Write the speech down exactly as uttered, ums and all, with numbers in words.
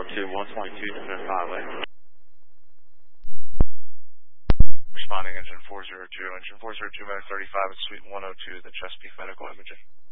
zero two, one twenty-two, descend highway. Responding engine four zero two, engine four zero two, medic thirty-five at suite one oh two, the Chesapeake Medical Imaging.